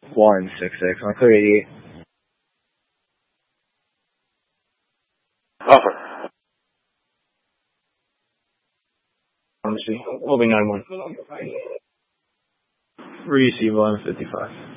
166 on clear 88. Offer. We'll be 9-1. Receive 1155.